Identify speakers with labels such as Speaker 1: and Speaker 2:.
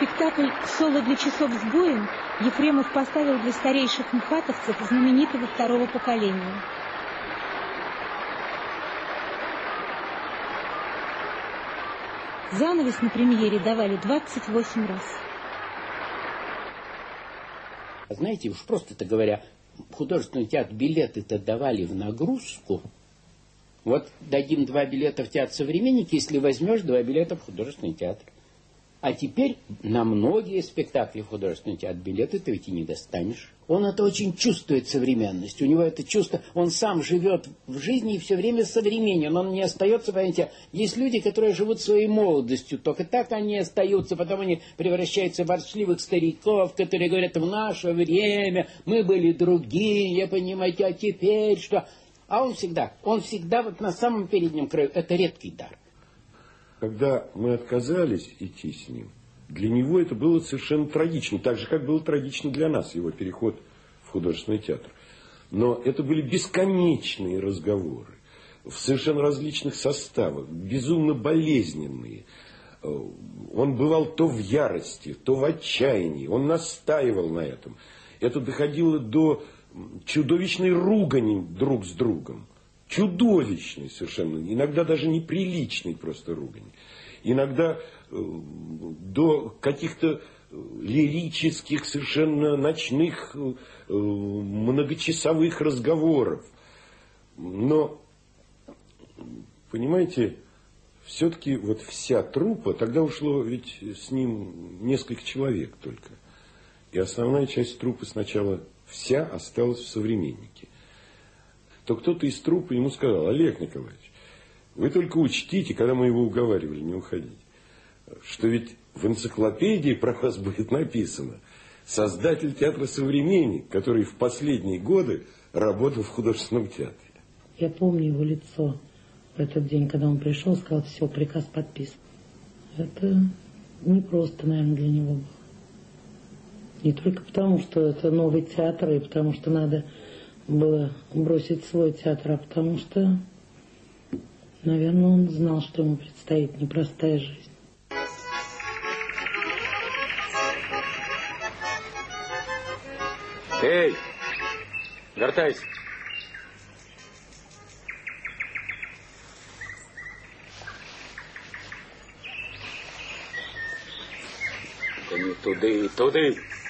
Speaker 1: Спектакль «Соло для часов с боем» Ефремов поставил для старейших мхатовцев знаменитого второго поколения. Занавес на премьере давали 28 раз.
Speaker 2: Знаете, уж просто-то говоря, художественный театр билеты-то давали в нагрузку. Вот дадим 2 билета в театр «Современник», если возьмешь 2 билета в художественный театр. А теперь на многие спектакли в художественный театр билеты ты ведь и не достанешь. Он это очень чувствует, современность. У него это чувство, он сам живет в жизни и все время современен. Он не остается, понимаете, есть люди, которые живут своей молодостью, только так они остаются, потом они превращаются в ворчливых стариков, которые говорят, в наше время мы были другие, понимаете, а теперь что? А он всегда вот на самом переднем краю. Это редкий дар.
Speaker 3: Когда мы отказались идти с ним, для него это было совершенно трагично. Так же, как было трагично для нас его переход в художественный театр. Но это были бесконечные разговоры в совершенно различных составах, безумно болезненные. Он бывал то в ярости, то в отчаянии. Он настаивал на этом. Это доходило до чудовищной ругани друг с другом. Чудовищной совершенно, иногда даже неприличной просто ругани. Иногда до каких-то лирических, совершенно ночных, многочасовых разговоров. Но, понимаете, все-таки вот вся труппа, тогда ушло ведь с ним несколько человек только. И основная часть труппы сначала вся осталась в «Современнике». То кто-то из труппы ему сказал: Олег Николаевич, вы только учтите, когда мы его уговаривали не уходить, что ведь в энциклопедии про вас будет написано: создатель театра «Современник», который в последние годы работал в художественном театре.
Speaker 4: Я помню его лицо в этот день, когда он пришел, сказал: все, приказ подписан. Это не просто, наверное, для него было. Не только потому, что это новый театр, и потому что надо было бросить свой театр, а потому что, наверное, он знал, что ему предстоит непростая жизнь.
Speaker 5: Эй, вертайся. Да не туды.